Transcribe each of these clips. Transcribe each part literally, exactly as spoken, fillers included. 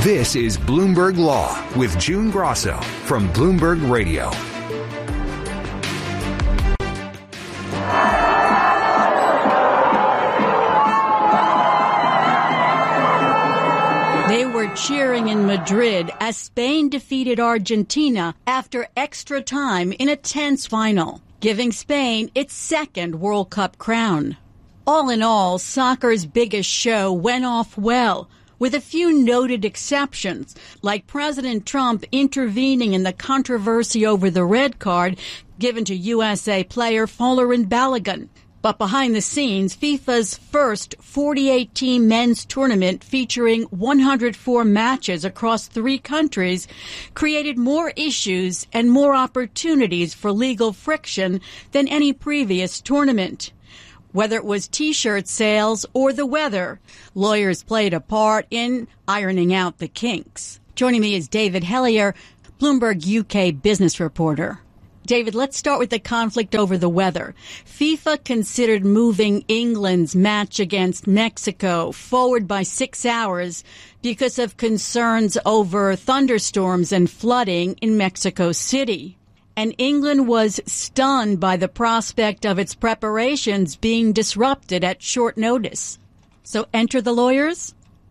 This is Bloomberg Law with June Grosso from Bloomberg Radio. They were cheering in Madrid as Spain defeated Argentina after extra time in a tense final, giving Spain its second World Cup crown. All in all, soccer's biggest show went off well, with a few noted exceptions, like President Trump intervening in the controversy over the red card given to U S A player Folarin Balogun. But behind the scenes, FIFA's first forty-eight team men's tournament featuring one hundred four matches across three countries created more issues and more opportunities for legal friction than any previous tournament. Whether it was T-shirt sales or the weather, lawyers played a part in ironing out the kinks. Joining me is David Hellier, Bloomberg U K business reporter. David, let's start with the conflict over the weather. FIFA considered moving England's match against Mexico forward by six hours because of concerns over thunderstorms and flooding in Mexico City. And England was stunned by the prospect of its preparations being disrupted at short notice. So enter the lawyers?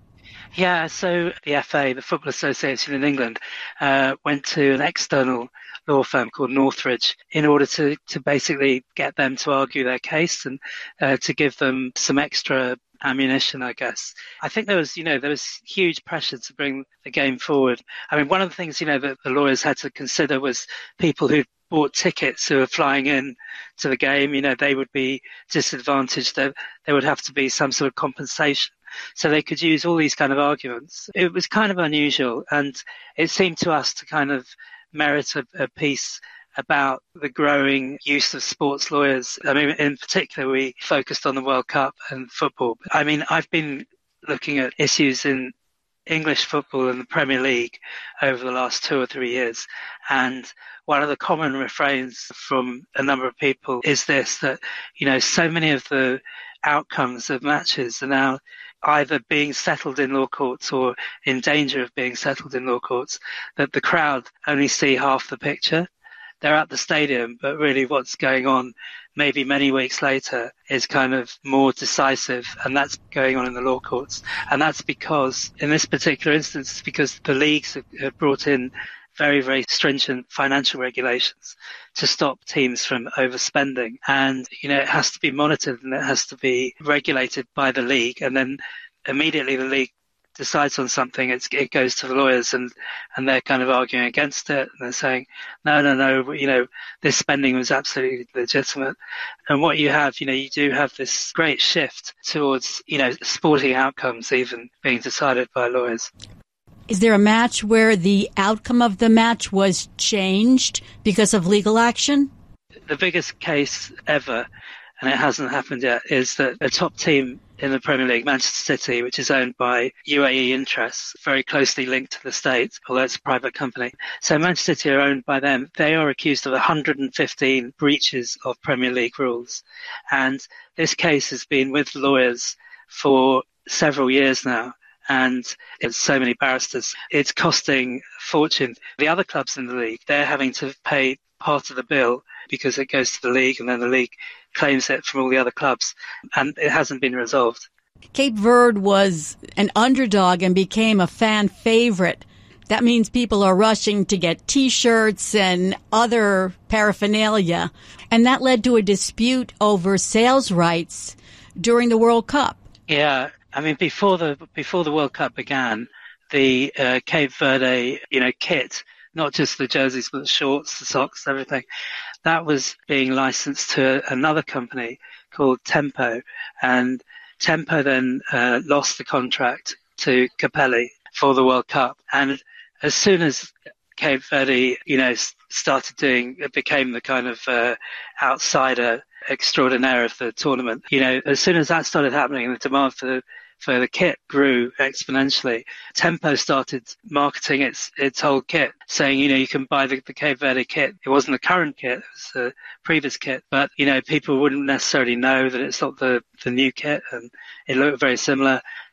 Yeah, so the F A, the Football Association in England, uh, went to an external law firm called Northridge in order to, to basically get them to argue their case and uh, to give them some extra ammunition, I guess. I think there was, you know, there was huge pressure to bring the game forward. I mean, one of the things, you know, that the lawyers had to consider was people who bought tickets who were flying in to the game. You know, they would be disadvantaged. There, there would have to be some sort of compensation. So they could use all these kind of arguments. It was kind of unusual, and it seemed to us to kind of merit a, a piece about the growing use of sports lawyers. I mean, in particular, we focused on the World Cup and football. I mean, I've been looking at issues in English football and the Premier League over the last two or three years. And one of the common refrains from a number of people is this, that, you know, so many of the outcomes of matches are now either being settled in law courts or in danger of being settled in law courts, that the crowd only see half the picture. They're at the stadium, but really what's going on maybe many weeks later is kind of more decisive, and that's going on in the law courts. And that's because, in this particular instance, it's because the leagues have, have brought in very, very stringent financial regulations to stop teams from overspending. And, you know, it has to be monitored and it has to be regulated by the league. And then immediately the league decides on something, it's, it goes to the lawyers and, and they're kind of arguing against it. And they're saying, no, no, no, you know, this spending was absolutely legitimate. And what you have, you know, you do have this great shift towards, you know, sporting outcomes even being decided by lawyers. Is there a match where the outcome of the match was changed because of legal action? The biggest case ever, and it hasn't happened yet, is that a top team in the Premier League, Manchester City, which is owned by U A E interests, very closely linked to the state, although it's a private company. So Manchester City are owned by them. They are accused of one hundred fifteen breaches of Premier League rules. And this case has been with lawyers for several years now. And it's so many barristers. It's costing a fortune. The other clubs in the league, they're having to pay part of the bill because it goes to the league and then the league claims it from all the other clubs. And it hasn't been resolved. Cape Verde was an underdog and became a fan favorite. That means people are rushing to get T-shirts and other paraphernalia. And that led to a dispute over sales rights during the World Cup. Yeah. I mean, before the before the World Cup began, the uh, Cape Verde, you know, kit, not just the jerseys, but the shorts, the socks, everything, that was being licensed to another company called Tempo. And Tempo then uh, lost the contract to Capelli for the World Cup. And as soon as Cape Verde, you know, started doing, it became the kind of uh, outsider extraordinaire of the tournament. You know, as soon as that started happening, the demand for the for the kit grew exponentially. Tempo started marketing its its whole kit, saying, you know, you can buy the, the Cape Verde kit. It wasn't the current kit, it was the previous kit. But, you know, people wouldn't necessarily know that it's not the, the new kit, and it looked very similar.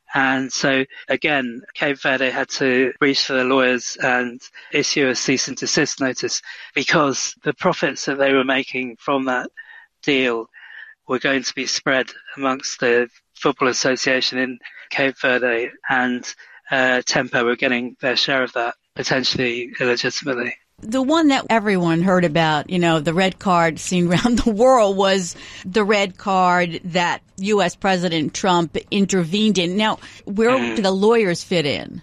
And so, again, Cape Verde had to reach for their lawyers and issue a cease and desist notice because the profits that they were making from that deal were going to be spread amongst the Football Association in Cape Verde, and uh, Tempo were getting their share of that, potentially illegitimately. The one that everyone heard about, you know, the red card seen around the world, was the red card that U S President Trump intervened in. Now, where mm. do the lawyers fit in?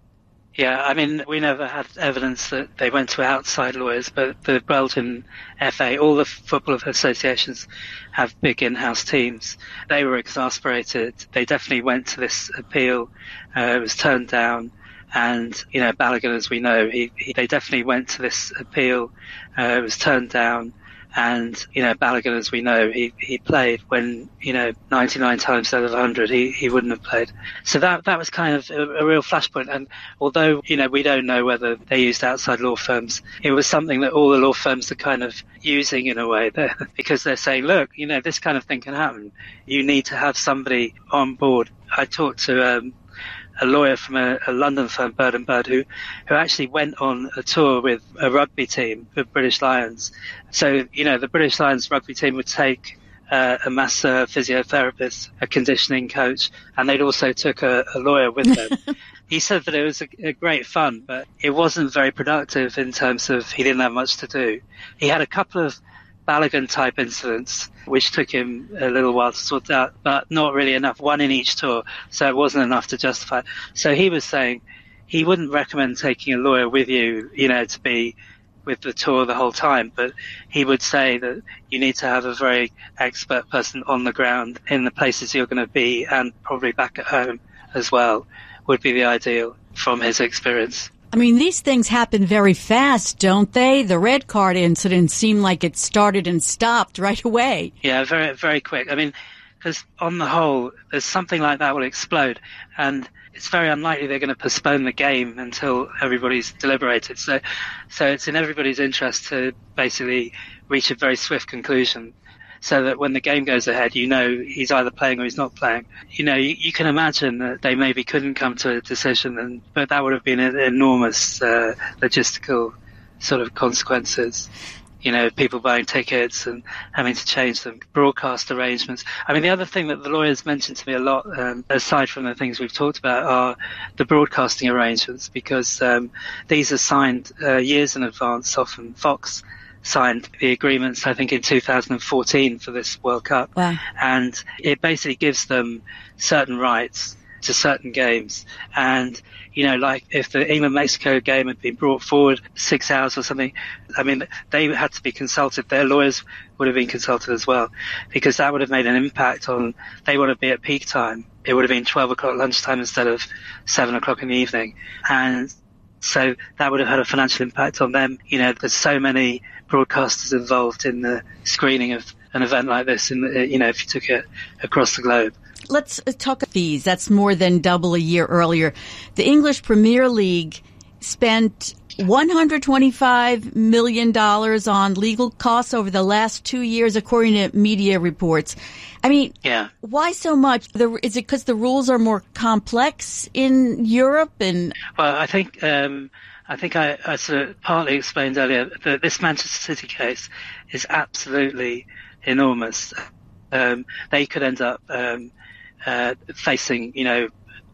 Yeah, I mean, we never had evidence that they went to outside lawyers, but the Belgian F A, all the football associations have big in-house teams. They were exasperated. They definitely went to this appeal. Uh, it was turned down. And, you know, Balogun, as we know, he, he, they definitely went to this appeal. Uh, it was turned down. And, you know, Balogun, as we know, he, he played when, you know, ninety-nine times out of one hundred, he, he wouldn't have played. So that that was kind of a, a real flashpoint. And although, you know, we don't know whether they used outside law firms, it was something that all the law firms are kind of using in a way, because they're saying, look, you know, this kind of thing can happen. You need to have somebody on board. I talked to um, a lawyer from a, a London firm, Bird and Bird, who, who actually went on a tour with a rugby team, the British Lions. So, you know, the British Lions rugby team would take uh, a masseur, physiotherapist, a conditioning coach, and they'd also took a, a lawyer with them. He said that it was a, a great fun, but it wasn't very productive in terms of he didn't have much to do. He had a couple of Balogun-type incidents, which took him a little while to sort out, but not really enough, one in each tour, so it wasn't enough to justify it. So he was saying he wouldn't recommend taking a lawyer with you, you know, to be with the tour the whole time, but he would say that you need to have a very expert person on the ground in the places you're going to be, and probably back at home as well, would be the ideal from his experience. I mean, these things happen very fast, don't they? The red card incident seemed like it started and stopped right away. Yeah, very, very quick. I mean, because on the whole, there's something like that will explode, and it's very unlikely they're going to postpone the game until everybody's deliberated. So, so it's in everybody's interest to basically reach a very swift conclusion, so that when the game goes ahead, you know he's either playing or he's not playing. You know, you, you can imagine that they maybe couldn't come to a decision, and but that would have been an enormous uh, logistical sort of consequences. You know, people buying tickets and having to change them, broadcast arrangements. I mean, the other thing that the lawyers mentioned to me a lot, um, aside from the things we've talked about, are the broadcasting arrangements, because um, these are signed uh, years in advance. Often Fox signed the agreements, I think, in two thousand fourteen for this World Cup. Wow. And it basically gives them certain rights to certain games. And, you know, like if the England-Mexico game had been brought forward six hours or something, I mean, they had to be consulted. Their lawyers would have been consulted as well, because that would have made an impact on, they want to be at peak time. It would have been twelve o'clock lunchtime instead of seven o'clock in the evening. And so that would have had a financial impact on them. You know, there's so many broadcasters involved in the screening of an event like this, in the, you know, if you took it across the globe. Let's talk fees. That's more than double a year earlier. The English Premier League spent one hundred twenty-five million dollars on legal costs over the last two years, according to media reports. I mean, yeah. Why so much? Is it because the rules are more complex in Europe? And well, I think um, I think I, I sort of partly explained earlier that this Manchester City case is absolutely enormous. Um, they could end up um, uh, facing, you know,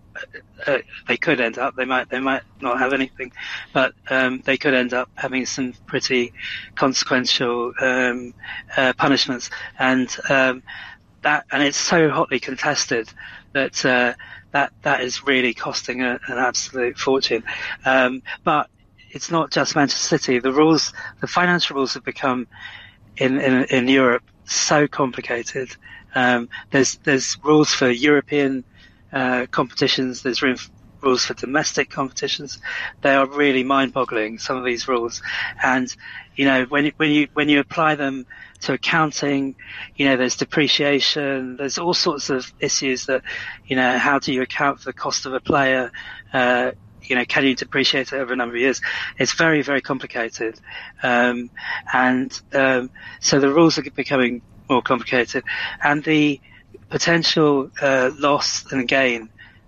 uh, they could end up, they might, they might not have anything, but um, they could end up having some pretty consequential um, uh, punishments, and um, that, and it's so hotly contested that uh, that that is really costing a, an absolute fortune. Um, but it's not just Manchester City. The rules, the financial rules, have become in in, in Europe so complicated. Um, there's there's rules for European uh, competitions. There's rules for domestic competitions. They are really mind-boggling, some of these rules. And you know, when you, when you when you apply them to accounting, you know, there's depreciation. There's all sorts of issues that, you know, how do you account for the cost of a player? Uh, you know, can you depreciate it over a number of years? It's very, very complicated. Um, and um, so the rules are becoming more complicated, and the potential uh, loss and gain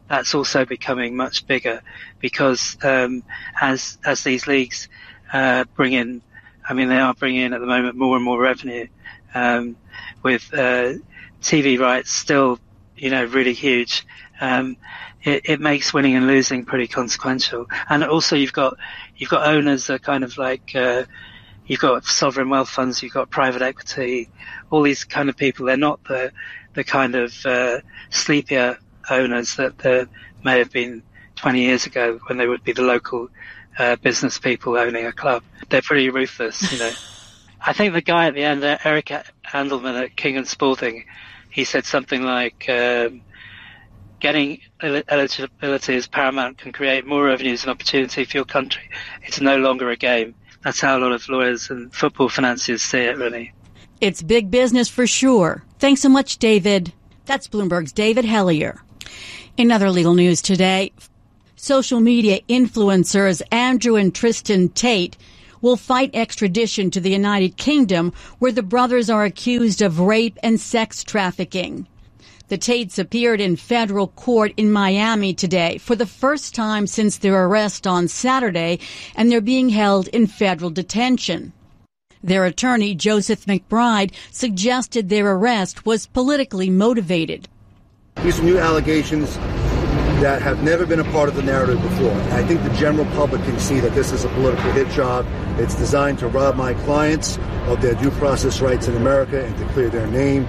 that's also becoming much bigger because um, as as these leagues uh, bring in, I mean, they are bringing in at the moment more and more revenue um, with uh, T V rights still, you know, really huge. Um, it, it makes winning and losing pretty consequential. And also you've got you've got owners that kind of like uh, you've got sovereign wealth funds, you've got private equity, all these kind of people. They're not the the kind of uh, sleepier owners that there may have been twenty years ago when they would be the local uh, business people owning a club. They're pretty ruthless, you know. I think the guy at the end, uh, Eric Andelman at King and Spalding, he said something like, um, getting eligibility as paramount can create more revenues and opportunity for your country. It's no longer a game. That's how a lot of lawyers and football financiers see it, really. It's big business for sure. Thanks so much, David. That's Bloomberg's David Hellier. In other legal news today, social media influencers Andrew and Tristan Tate will fight extradition to the United Kingdom, where the brothers are accused of rape and sex trafficking. The Tates appeared in federal court in Miami today for the first time since their arrest on Saturday, and they're being held in federal detention. Their attorney, Joseph McBride, suggested their arrest was politically motivated. These are new allegations that have never been a part of the narrative before. I think the general public can see that this is a political hit job. It's designed to rob my clients of their due process rights in America and to clear their name.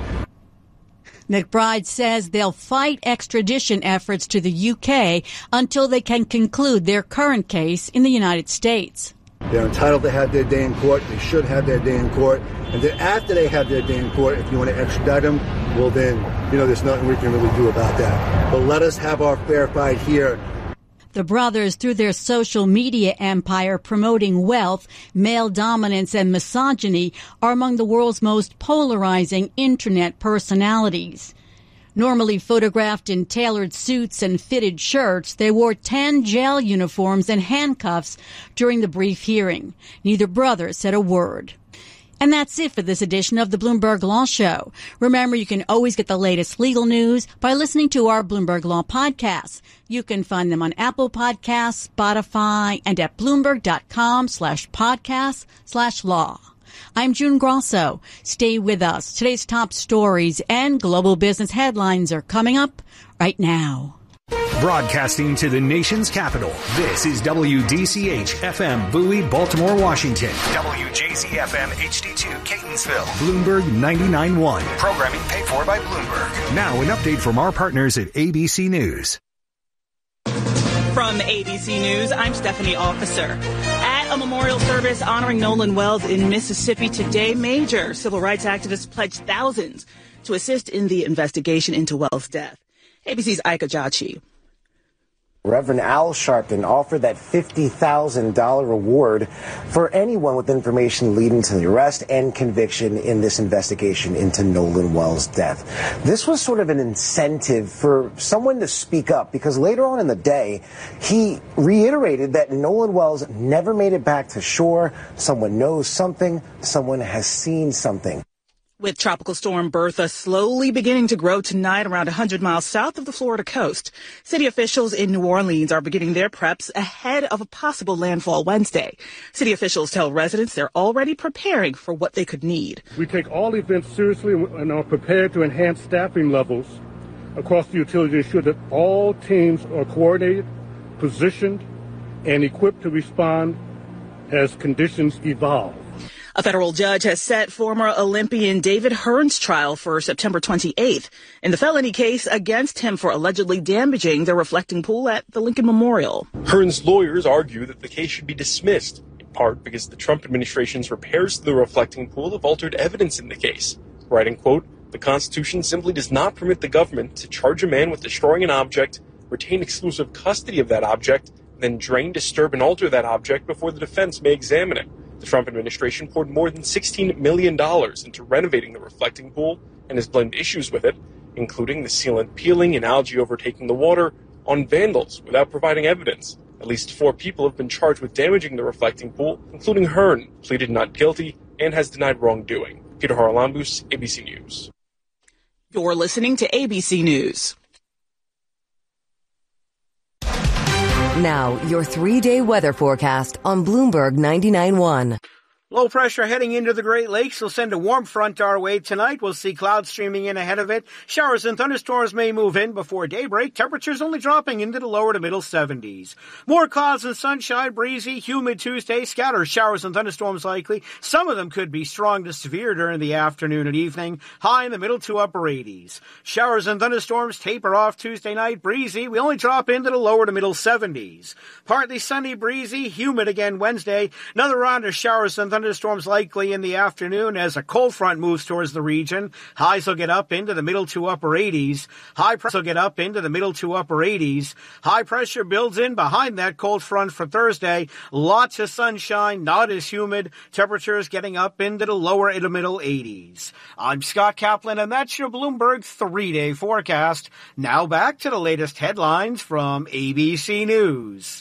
McBride says they'll fight extradition efforts to the U K until they can conclude their current case in the United States. They're entitled to have their day in court. They should have their day in court. And then after they have their day in court, if you want to extradite them, well then, you know, there's nothing we can really do about that. But let us have our fair fight here. The brothers, through their social media empire promoting wealth, male dominance, and misogyny, are among the world's most polarizing internet personalities. Normally photographed in tailored suits and fitted shirts, they wore tan jail uniforms and handcuffs during the brief hearing. Neither brother said a word. And that's it for this edition of the Bloomberg Law Show. Remember, you can always get the latest legal news by listening to our Bloomberg Law podcasts. You can find them on Apple Podcasts, Spotify, and at Bloomberg.com slash podcast slash law. I'm June Grosso. Stay with us. Today's top stories and global business headlines are coming up right now. Broadcasting to the nation's capital, this is W D C H F M Bowie, Baltimore, Washington. W J Z F M H D two, Catonsville. Bloomberg ninety-nine point one. Programming paid for by Bloomberg. Now an update from our partners at A B C News. From A B C News, I'm Stephanie Officer. At a memorial service honoring Nolan Wells in Mississippi today, major civil rights activists pledged thousands to assist in the investigation into Wells' death. A B C's Ika Jachi. Reverend Al Sharpton offered that fifty thousand dollars reward for anyone with information leading to the arrest and conviction in this investigation into Nolan Wells' death. This was sort of an incentive for someone to speak up, because later on in the day, he reiterated that Nolan Wells never made it back to shore. Someone knows something. Someone has seen something. With Tropical Storm Bertha slowly beginning to grow tonight around one hundred miles south of the Florida coast, city officials in New Orleans are beginning their preps ahead of a possible landfall Wednesday. City officials tell residents they're already preparing for what they could need. We take all events seriously and are prepared to enhance staffing levels across the utility to ensure that all teams are coordinated, positioned, and equipped to respond as conditions evolve. A federal judge has set former Olympian David Hearn's trial for September twenty-eighth in the felony case against him for allegedly damaging the reflecting pool at the Lincoln Memorial. Hearn's lawyers argue that the case should be dismissed, in part because the Trump administration's repairs to the reflecting pool have altered evidence in the case. Writing, quote, "The Constitution simply does not permit the government to charge a man with destroying an object, retain exclusive custody of that object, then drain, disturb, and alter that object before the defense may examine it. The Trump administration poured more than sixteen million dollars into renovating the reflecting pool and has blamed issues with it, including the sealant peeling and algae overtaking the water, on vandals without providing evidence. At least four people have been charged with damaging the reflecting pool, including Hearn, pleaded not guilty, and has denied wrongdoing." Peter Haralambous, A B C News. You're listening to A B C News. Now, your three-day weather forecast on Bloomberg ninety-nine point one. Low pressure heading into the Great Lakes will send a warm front our way tonight. We'll see clouds streaming in ahead of it. Showers and thunderstorms may move in before daybreak. Temperatures only dropping into the lower to middle seventies. More clouds and sunshine, breezy, humid Tuesday. Scattered showers and thunderstorms likely. Some of them could be strong to severe during the afternoon and evening. High in the middle to upper eighties. Showers and thunderstorms taper off Tuesday night. Breezy. We only drop into the lower to middle seventies. Partly sunny, breezy, humid again Wednesday. Another round of showers and thunderstorms likely in the afternoon as a cold front moves towards the region. Highs will get up into the middle to upper eighties. High pressure will get up into the middle to upper eighties. High pressure builds in behind that cold front for Thursday. Lots of sunshine, not as humid. Temperatures getting up into the lower to middle eighties. I'm Scott Kaplan, and that's your Bloomberg three-day forecast. Now back to the latest headlines from A B C News.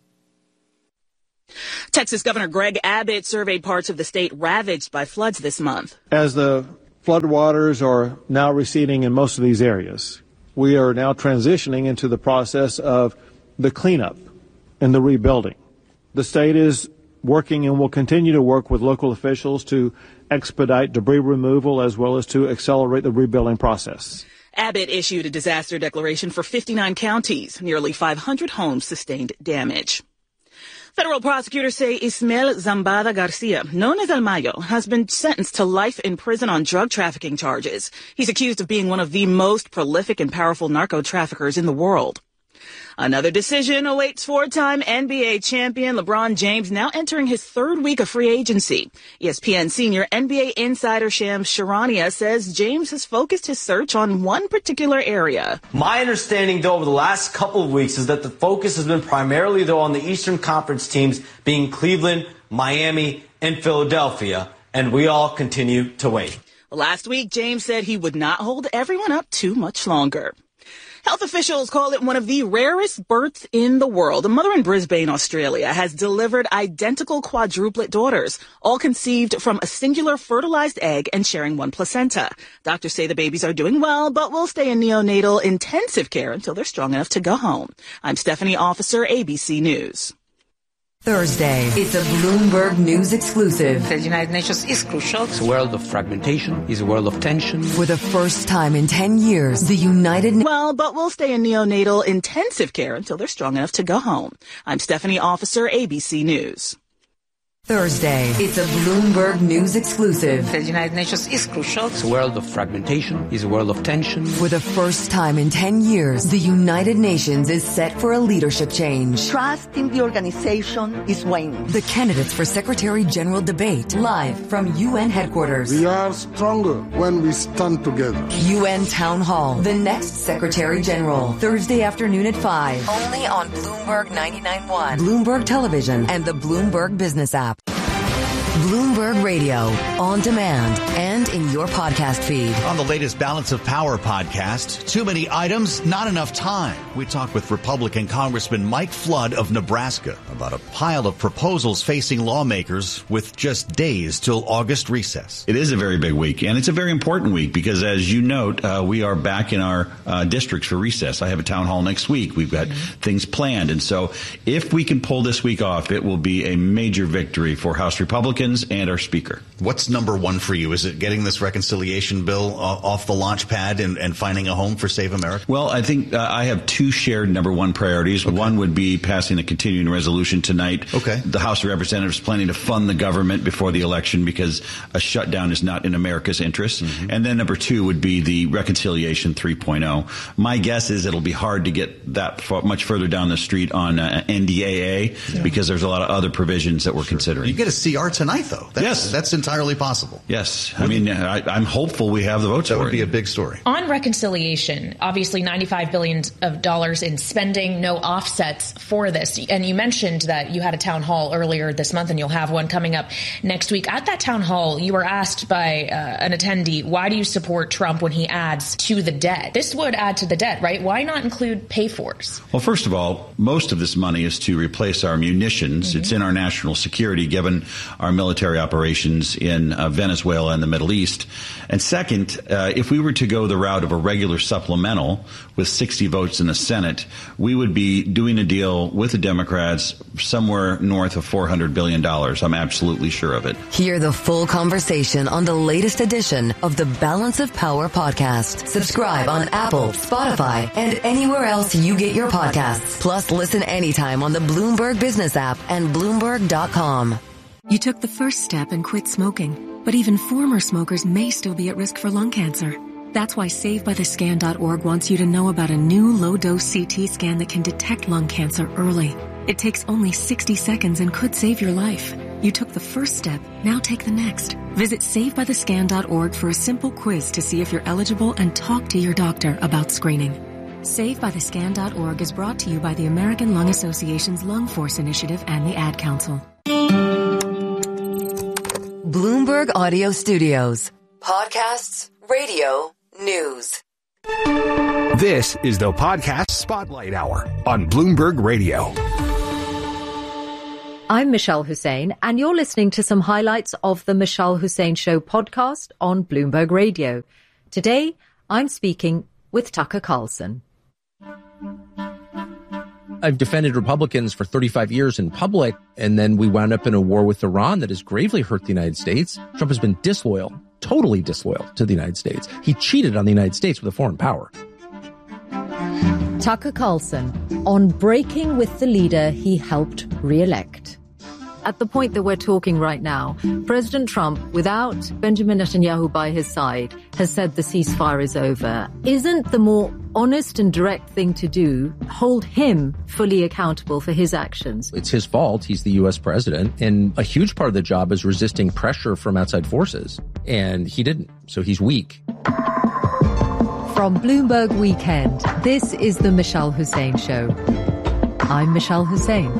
Texas Governor Greg Abbott surveyed parts of the state ravaged by floods this month. As the floodwaters are now receding in most of these areas, we are now transitioning into the process of the cleanup and the rebuilding. The state is working and will continue to work with local officials to expedite debris removal as well as to accelerate the rebuilding process. Abbott issued a disaster declaration for fifty-nine counties. Nearly five hundred homes sustained damage. Federal prosecutors say Ismael Zambada Garcia, known as El Mayo, has been sentenced to life in prison on drug trafficking charges. He's accused of being one of the most prolific and powerful narco traffickers in the world. Another decision awaits four-time N B A champion LeBron James, now entering his third week of free agency. E S P N senior N B A insider Shams Charania says James has focused his search on one particular area. My understanding, though, over the last couple of weeks is that the focus has been primarily, though, on the Eastern Conference teams being Cleveland, Miami, and Philadelphia, and we all continue to wait. Last week, James said he would not hold everyone up too much longer. Health officials call it one of the rarest births in the world. A mother in Brisbane, Australia, has delivered identical quadruplet daughters, all conceived from a singular fertilized egg and sharing one placenta. Doctors say the babies are doing well, but will stay in neonatal intensive care until they're strong enough to go home. I'm Stephanie Officer, A B C News. Thursday, it's a Bloomberg News exclusive. The United Nations is crucial. It's a world of fragmentation. It's a world of tension. For the first time in ten years, the United Nations... Well, but we'll stay in neonatal intensive care until they're strong enough to go home. I'm Stephanie Officer, A B C News. Thursday, it's a Bloomberg News exclusive. The United Nations is crucial. It's a world of fragmentation. It's a world of tension. For the first time in ten years, the United Nations is set for a leadership change. Trust in the organization is waning. The candidates for Secretary General debate live from U N headquarters. We are stronger when we stand together. U N Town Hall, the next Secretary General, Thursday afternoon at five. Only on Bloomberg ninety-nine point one, Bloomberg Television, and the Bloomberg Business app. Bloomberg Radio, on demand, and in your podcast feed. On the latest Balance of Power podcast, too many items, not enough time. We talk with Republican Congressman Mike Flood of Nebraska about a pile of proposals facing lawmakers with just days till August recess. It is a very big week, and it's a very important week because, as you note, uh, we are back in our uh, districts for recess. I have a town hall next week. We've got mm-hmm. things planned, and so if we can pull this week off, it will be a major victory for House Republicans and our Speaker. What's number one for you? Is it getting this reconciliation bill uh, off the launch pad and, and finding a home for Save America? Well, I think uh, I have two shared number one priorities. Okay. One would be passing a continuing resolution tonight. Okay. The House of Representatives planning to fund the government before the election because a shutdown is not in America's interest. Mm-hmm. And then number two would be the reconciliation three point oh. My guess is it'll be hard to get that far, much further down the street on uh, N D A A yeah. because there's a lot of other provisions that we're sure. considering. You get a C R tonight, though. That's, yes. That's entirely possible. Yes. I mean, I, I'm hopeful we have the votes that for would it. be a big story. On reconciliation, obviously ninety-five billion dollars of dollars in spending, no offsets for this. And you mentioned that you had a town hall earlier this month, and you'll have one coming up next week. At that town hall, you were asked by uh, an attendee, why do you support Trump when he adds to the debt? This would add to the debt, right? Why not include pay-fors? Well, first of all, most of this money is to replace our munitions. Mm-hmm. It's in our national security, given our military operations in uh, Venezuela and the Middle East. And second, uh, if we were to go the route of a regular supplemental with sixty votes in the Senate, we would be doing a deal with the Democrats somewhere north of four hundred billion dollars. I'm absolutely sure of it. Hear the full conversation on the latest edition of the Balance of Power podcast. Subscribe on Apple, Spotify, and anywhere else you get your podcasts. Plus, listen anytime on the Bloomberg Business app and Bloomberg dot com. You took the first step and quit smoking, but even former smokers may still be at risk for lung cancer. That's why Save By The Scan dot org wants you to know about a new low-dose C T scan that can detect lung cancer early. It takes only sixty seconds and could save your life. You took the first step, now take the next. Visit Save By The Scan dot org for a simple quiz to see if you're eligible and talk to your doctor about screening. Save By The Scan dot org is brought to you by the American Lung Association's Lung Force Initiative and the Ad Council. Bloomberg Audio Studios. Podcasts, radio, news. This is the Podcast Spotlight Hour on Bloomberg Radio. I'm Michelle Hussein, and you're listening to some highlights of the Michelle Hussein Show podcast on Bloomberg Radio. Today, I'm speaking with Tucker Carlson. I've defended Republicans for thirty-five years in public, and then we wound up in a war with Iran that has gravely hurt the United States. Trump has been disloyal, totally disloyal to the United States. He cheated on the United States with a foreign power. Tucker Carlson on breaking with the leader he helped re-elect. At the point that we're talking right now, President Trump, without Benjamin Netanyahu by his side, has said the ceasefire is over. Isn't the more honest and direct thing to do hold him fully accountable for his actions? It's his fault. He's the U S president. And a huge part of the job is resisting pressure from outside forces. And he didn't. So he's weak. From Bloomberg Weekend, this is the Michelle Hussein Show. I'm Michelle Hussein.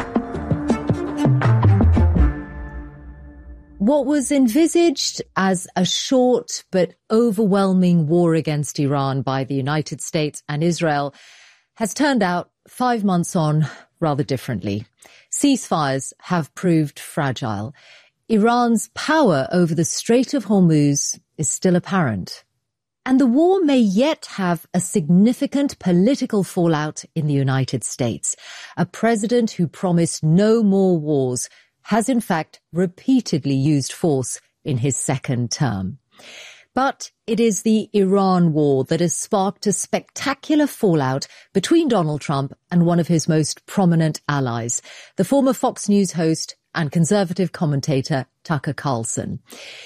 What was envisaged as a short but overwhelming war against Iran by the United States and Israel has turned out, five months on, rather differently. Ceasefires have proved fragile. Iran's power over the Strait of Hormuz is still apparent. And the war may yet have a significant political fallout in the United States. A president who promised no more wars has in fact repeatedly used force in his second term. But it is the Iran war that has sparked a spectacular fallout between Donald Trump and one of his most prominent allies, the former Fox News host and conservative commentator Tucker Carlson.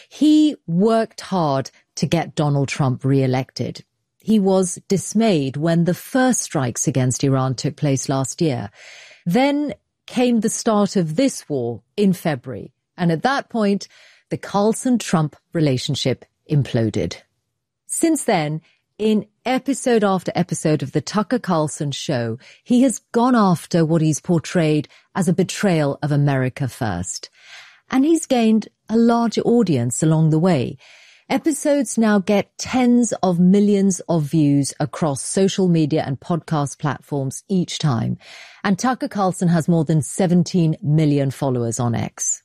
He worked hard to get Donald Trump re-elected. He was dismayed when the first strikes against Iran took place last year. Then came the start of this war in February. And at that point, the Carlson-Trump relationship imploded. Since then, in episode after episode of the Tucker Carlson Show, he has gone after what he's portrayed as a betrayal of America first. And he's gained a larger audience along the way. Episodes now get tens of millions of views across social media and podcast platforms each time. And Tucker Carlson has more than seventeen million followers on X.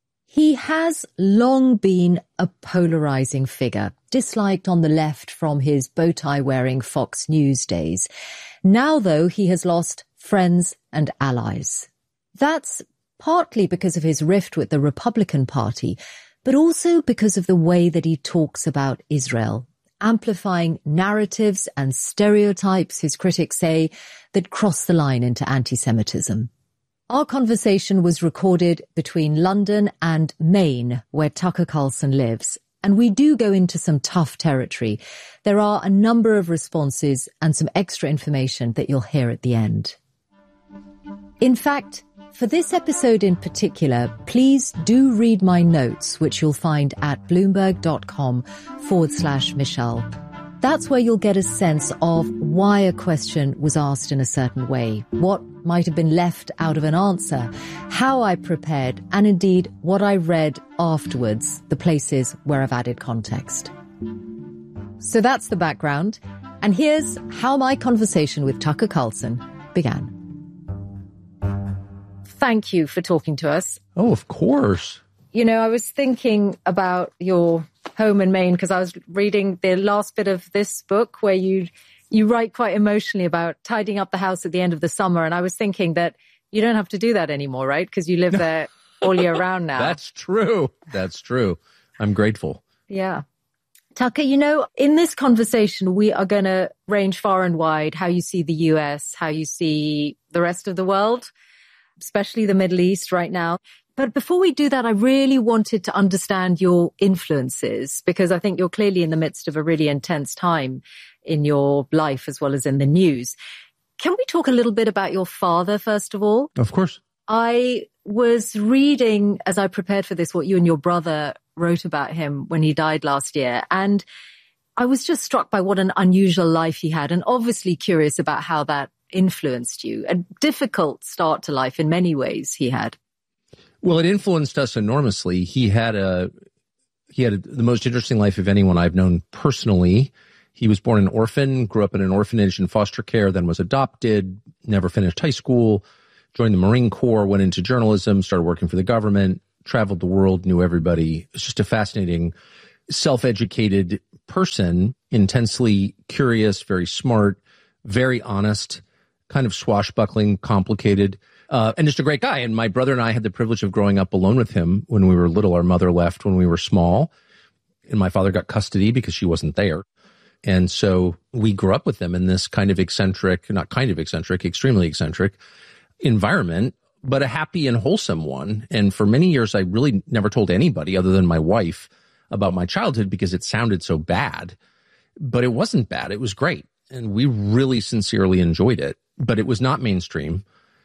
He has long been a polarizing figure, disliked on the left from his bow tie wearing Fox News days. Now, though, he has lost friends and allies. That's partly because of his rift with the Republican Party, but also because of the way that he talks about Israel, amplifying narratives and stereotypes, his critics say, that cross the line into anti-Semitism. Our conversation was recorded between London and Maine, where Tucker Carlson lives, and we do go into some tough territory. There are a number of responses and some extra information that you'll hear at the end. In fact, for this episode in particular, please do read my notes, which you'll find at bloomberg.com forward slash Michelle. That's where you'll get a sense of why a question was asked in a certain way, what might have been left out of an answer, how I prepared, and indeed what I read afterwards, the places where I've added context. So that's the background. And here's how my conversation with Tucker Carlson began. Thank you for talking to us. Oh, of course. you know, I was thinking about your home in Maine because I was reading the last bit of this book where you you write quite emotionally about tidying up the house at the end of the summer. And I was thinking that you don't have to do that anymore, right? Because you live there all year round now. That's true. That's true. I'm grateful. Yeah. Tucker, you know, in this conversation, we are going to range far and wide how you see the U S, how you see the rest of the world, especially the Middle East right now. But before we do that, I really wanted to understand your influences, because I think you're clearly in the midst of a really intense time in your life as well as in the news. Can we talk a little bit about your father, first of all? Of course. I was reading, as I prepared for this, what you and your brother wrote about him when he died last year. And I was just struck by what an unusual life he had, and obviously curious about how that influenced you. A difficult start to life in many ways he had. Well, it influenced us enormously. He had a he had a, the most interesting life of anyone I've known personally. He was born an orphan, grew up in an orphanage in foster care, then was adopted, never finished high school, joined the Marine Corps, went into journalism, started working for the government, traveled the world, knew everybody. It's just a fascinating, self-educated person, intensely curious, very smart, very honest, kind of swashbuckling, complicated, uh, and just a great guy. And my brother and I had the privilege of growing up alone with him when we were little. Our mother left when we were small, and my father got custody because she wasn't there. And so we grew up with them in this kind of eccentric, not kind of eccentric, extremely eccentric environment, but a happy and wholesome one. And for many years, I really never told anybody other than my wife about my childhood because it sounded so bad. But it wasn't bad. It was great. And we really sincerely enjoyed it. But it was not mainstream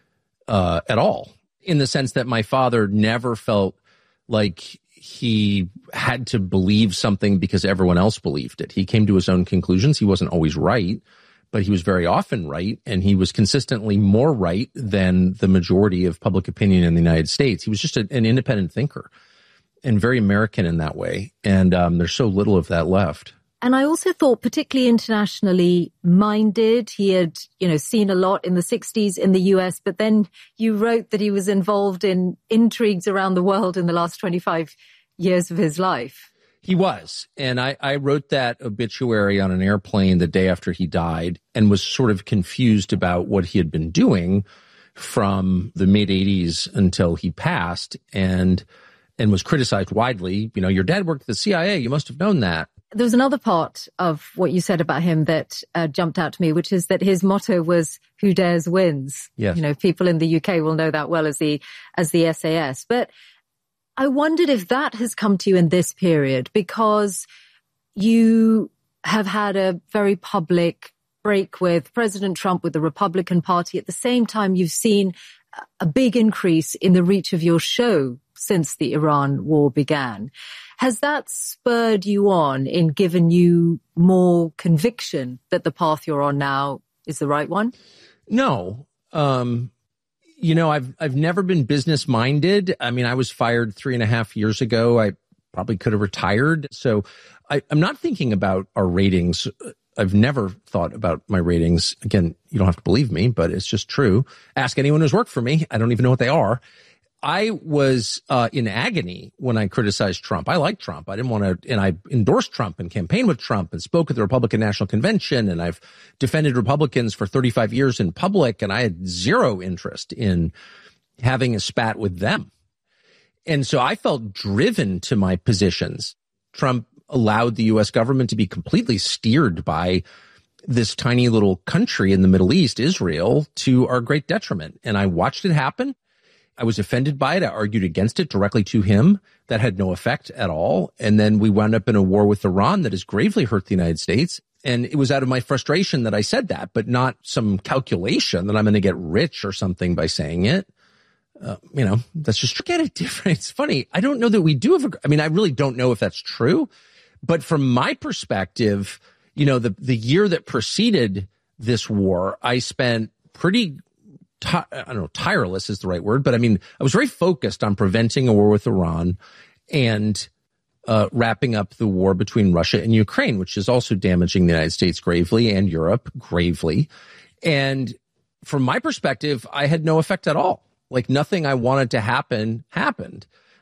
uh, at all, in the sense that my father never felt like he had to believe something because everyone else believed it. He came to his own conclusions. He wasn't always right, but he was very often right. And he was consistently more right than the majority of public opinion in the United States. He was just a, an independent thinker and very American in that way. And um, there's so little of that left. And I also thought particularly internationally minded. He had, you know, seen a lot in the sixties in the U S, but then you wrote that he was involved in intrigues around the world in the last twenty-five years of his life. He was. And I, I wrote that obituary on an airplane the day after he died and was sort of confused about what he had been doing from the mid eighties until he passed, and and was criticized widely. You know, your dad worked at the C I A. You must have known that. There was another part of what you said about him that uh, jumped out to me, which is that his motto was "Who dares wins." Yes. You know, people in the U K will know that well as the as the S A S. But I wondered if that has come to you in this period, because you have had a very public break with President Trump, with the Republican Party. At the same time, you've seen a big increase in the reach of your show since the Iran war began. Has that spurred you on in giving you more conviction that the path you're on now is the right one? No. Um, you know, I've I've never been business minded. I mean, I was fired three and a half years ago. I probably could have retired. So I, I'm not thinking about our ratings. I've never thought about my ratings. Again, you don't have to believe me, but it's just true. Ask anyone who's worked for me. I don't even know what they are. I was uh, in agony when I criticized Trump. I like Trump. I didn't want to, and I endorsed Trump and campaigned with Trump and spoke at the Republican National Convention, and I've defended Republicans for thirty-five years in public, and I had zero interest in having a spat with them. And so I felt driven to my positions. Trump allowed the U S government to be completely steered by this tiny little country in the Middle East, Israel, to our great detriment. And I watched it happen. I was offended by it. I argued against it directly to him. That had no effect at all. And then we wound up in a war with Iran that has gravely hurt the United States. And it was out of my frustration that I said that, but not some calculation that I'm going to get rich or something by saying it. Uh, you know, that's just get it different. It's funny. I don't know that we do have a, I mean, I really don't know if that's true, but from my perspective, you know, the, the year that preceded this war, I spent pretty I don't know, tireless is the right word, but I mean, I was very focused on preventing a war with Iran and uh, wrapping up the war between Russia and Ukraine, which is also damaging the United States gravely and Europe gravely. And from my perspective, I had no effect at all. Like nothing I wanted to happen happened.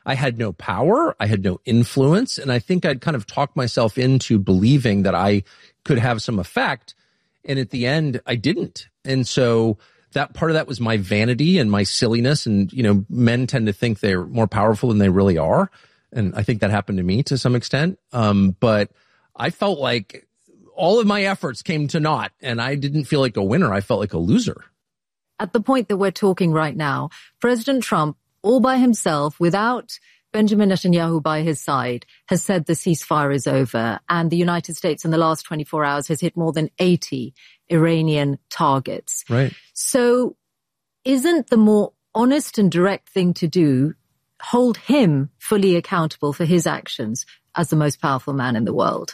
I had no power. I had no influence. And I think I'd kind of talked myself into believing that I could have some effect. And at the end, I didn't. And so that part of that was my vanity and my silliness. And, you know, men tend to think they're more powerful than they really are. And I think that happened to me to some extent. Um, but I felt like all of my efforts came to naught, and I didn't feel like a winner. I felt like a loser. At the point that we're talking right now, President Trump, all by himself, without Benjamin Netanyahu by his side, has said the ceasefire is over. And the United States in the last twenty-four hours has hit more than eighty Iranian targets. Right. So isn't the more honest and direct thing to do hold him fully accountable for his actions as the most powerful man in the world?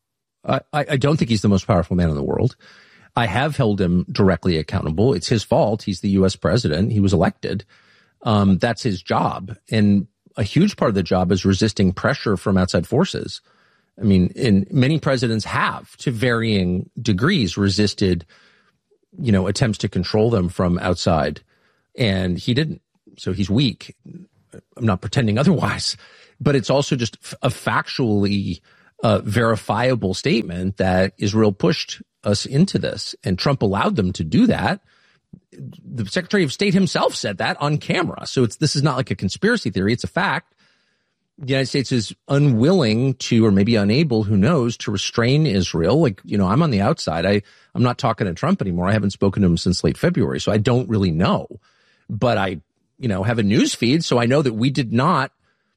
I, I don't think he's the most powerful man in the world. I have held him directly accountable. It's his fault. He's the U S president. He was elected. Um, that's his job. And a huge part of the job is resisting pressure from outside forces. I mean, and many presidents have, to varying degrees, resisted, you know, attempts to control them from outside. And he didn't. So he's weak. I'm not pretending otherwise. But it's also just a factually uh, verifiable statement that Israel pushed us into this. And Trump allowed them to do that. The Secretary of State himself said that on camera. So it's this is not like a conspiracy theory. It's a fact. The United States is unwilling to, or maybe unable, who knows, to restrain Israel. Like, you know, I'm on the outside. I, I'm not talking to Trump anymore. I haven't spoken to him since late February. So I don't really know. But I, you know, have a news feed. So I know that we did not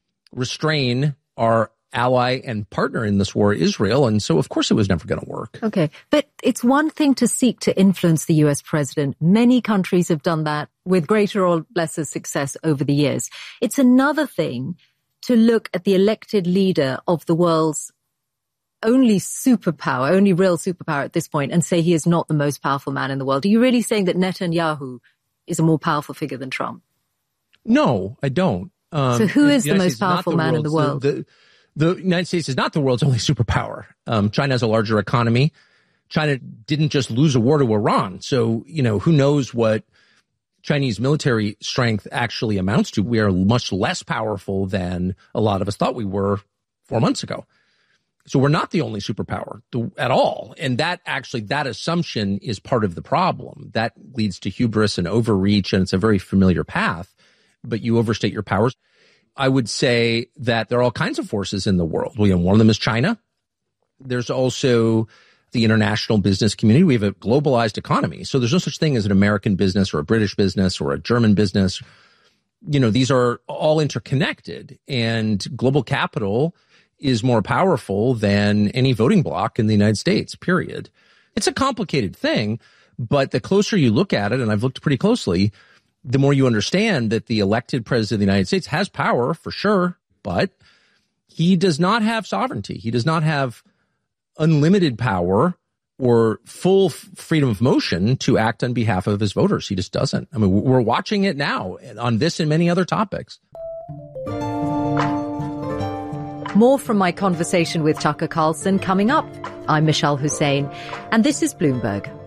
restrain our ally and partner in this war, Israel. And so, of course, it was never going to work. Okay. But it's one thing to seek to influence the U S president. Many countries have done that with greater or lesser success over the years. It's another thing to look at the elected leader of the world's only superpower, only real superpower at this point, and say he is not the most powerful man in the world. Are you really saying that Netanyahu is a more powerful figure than Trump? No, I don't. Um, so who is the, the most States powerful man in the world? The, the, the United States is not the world's only superpower. Um, China has a larger economy. China didn't just lose a war to Iran. So, you know, who knows what Chinese military strength actually amounts to. We are much less powerful than a lot of us thought we were four months ago. So we're not the only superpower at all. And that actually, that assumption is part of the problem. That leads to hubris and overreach, and it's a very familiar path, but you overstate your powers. I would say that there are all kinds of forces in the world. Well, you know, one of them is China. There's also the international business community. We have a globalized economy. So there's no such thing as an American business or a British business or a German business. You know, these are all interconnected, and global capital is more powerful than any voting bloc in the United States, period. It's a complicated thing, but the closer you look at it, and I've looked pretty closely, the more you understand that the elected president of the United States has power for sure, but he does not have sovereignty. He does not have unlimited power or full freedom of motion to act on behalf of his voters. He just doesn't. I mean, we're watching it now on this and many other topics. More from my conversation with Tucker Carlson coming up. I'm Michelle Hussein, and this is Bloomberg.